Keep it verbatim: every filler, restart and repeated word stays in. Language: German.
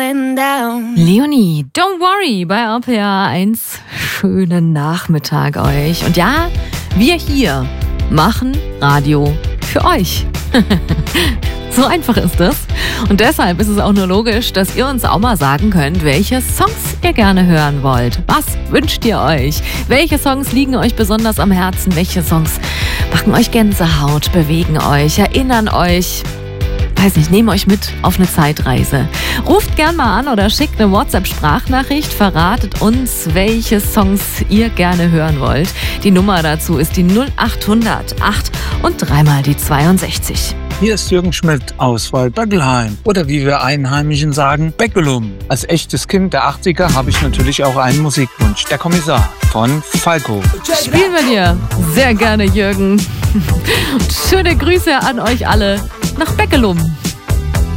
going down. Leonie, don't worry, bei R P R eins. Schönen Nachmittag euch. Und ja, wir hier machen Radio für euch. So einfach ist das. Und deshalb ist es auch nur logisch, dass ihr uns auch mal sagen könnt, welche Songs ihr gerne hören wollt. Was wünscht ihr euch? Welche Songs liegen euch besonders am Herzen? Welche Songs machen euch Gänsehaut, bewegen euch, erinnern euch? Weiß nicht, nehmen euch mit auf eine Zeitreise. Ruft gern mal an oder schickt eine WhatsApp-Sprachnachricht. Verratet uns, welche Songs ihr gerne hören wollt. Die Nummer dazu ist die null acht hundert acht und dreimal die zweiundsechzig. Hier ist Jürgen Schmidt aus Waldböckelheim oder wie wir Einheimischen sagen, Beckelum. Als echtes Kind der achtziger habe ich natürlich auch einen Musikwunsch. Der Kommissar von Falco. Spielen wir dir sehr gerne, Jürgen. Und schöne Grüße an euch alle nach Beckelum.